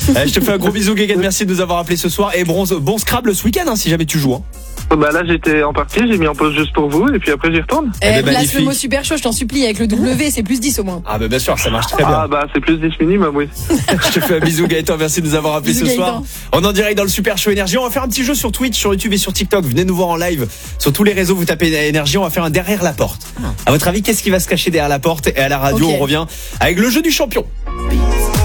Je te fais un gros bisou, Guéguette. Merci de nous avoir appelé ce soir. Et Bronze, bon Scrabble ce week-end, si jamais tu joues. Bah là, j'étais en partie, j'ai mis en pause juste pour vous, et puis après, j'y retourne. Place magnifique. le mot super chaud, je t'en supplie, avec le W, c'est plus 10 au moins. Ah, bien sûr, ça marche très bien. Ah, bah, c'est plus 10 minimum, oui. Je te fais un bisou, Gaëtan. Merci de nous avoir appelé Bisous, ce soir. Gaëtan. On est en direct dans le Super Show Énergie. On va faire un petit jeu sur Twitch, sur YouTube et sur TikTok. Venez nous voir en live sur tous les réseaux. Vous tapez Énergie. On va faire un derrière la porte. À votre avis, qu'est-ce qui va se cacher derrière la porte? Et à la radio, Ok. on revient avec le jeu du champion.